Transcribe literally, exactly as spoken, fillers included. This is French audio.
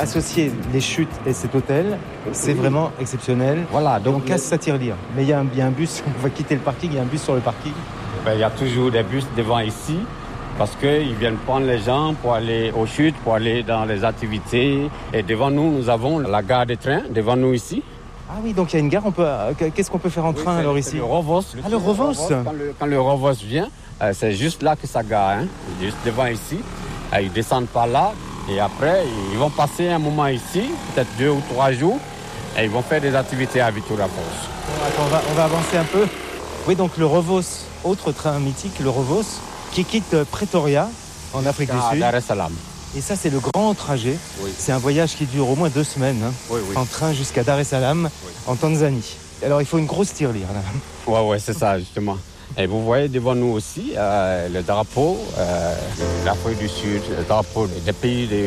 associer les chutes et cet hôtel, c'est vraiment exceptionnel. Voilà, Donc, donc on casse sa tirelire. Mais il y, a un- il y a un bus, on va quitter le parking, il y a un bus sur le parking. ben, il y a toujours des bus devant ici parce qu'ils viennent prendre les gens pour aller aux chutes, pour aller dans les activités. Et devant nous, nous avons la gare des trains, devant nous ici. Ah oui, donc il y a une gare, on peut, euh, qu'est-ce qu'on peut faire en train Oui, alors c'est- ici? c'est le Rovos. Ah, le Rovos. Quand le, quand le Rovos vient, euh, c'est juste là que ça gare, hein, juste devant ici. Euh, ils descendent par là et après, ils vont passer un moment ici, peut-être deux ou trois jours, et ils vont faire des activités à Victoria Falls. Bon, attends, on va, on va avancer un peu. Oui, donc le Rovos, autre train mythique, le Rovos, qui quitte Pretoria, en Afrique du À Sud. Dar es Salaam. Et ça, c'est le grand trajet. Oui. C'est un voyage qui dure au moins deux semaines, hein, Oui, oui. en train jusqu'à Dar es Salaam, Oui. en Tanzanie. Alors, il faut une grosse tirelire, là. Ouais, ouais, c'est ça, justement. Et vous voyez devant nous aussi euh, le drapeau euh, de l'Afrique du Sud, le drapeau des pays de